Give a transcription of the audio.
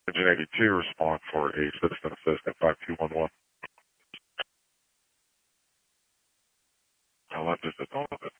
Engine 82, respond for a citizen assist at 5211. I'll just all of it.